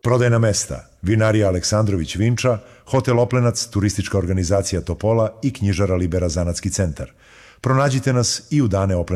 Prodajna mesta: Vinarija Aleksandrović Vinča, Hotel Oplenac, Turistička organizacija Topola i Knjižara Libera Zanatski centar. Pronađite nas i u dane Oplenac